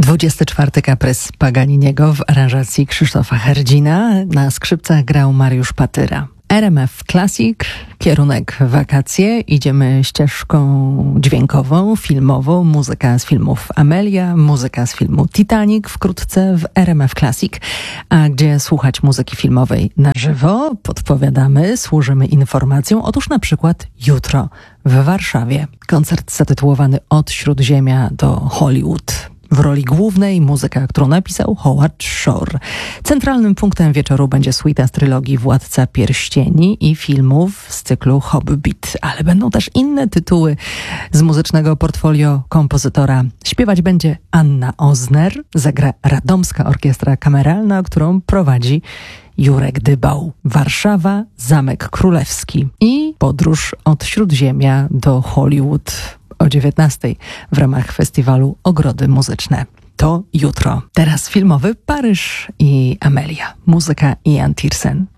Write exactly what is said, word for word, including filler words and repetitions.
dwudziesty czwarty kaprys Paganiniego w aranżacji Krzysztofa Herdzina. Na skrzypcach grał Mariusz Patyra. R M F Classic, kierunek wakacje. Idziemy ścieżką dźwiękową, filmową. Muzyka z filmów Amelia, muzyka z filmu Titanic, wkrótce w R M F Classic. A gdzie słuchać muzyki filmowej na żywo? Podpowiadamy, służymy informacją. Otóż na przykład jutro w Warszawie koncert zatytułowany Od Śródziemia do Hollywood. W roli głównej muzyka, którą napisał Howard Shore. Centralnym punktem wieczoru będzie suita z trylogii Władca Pierścieni i filmów z cyklu Hobbit, ale będą też inne tytuły z muzycznego portfolio kompozytora. Śpiewać będzie Anna Ozner, zagra Radomska Orkiestra Kameralna, którą prowadzi Jurek Dybał. Warszawa, Zamek Królewski i podróż od Śródziemia do Hollywood o dziewiętnastej w ramach festiwalu Ogrody Muzyczne. To jutro. Teraz filmowy Paryż i Amelia. Muzyka Ian Tiersen.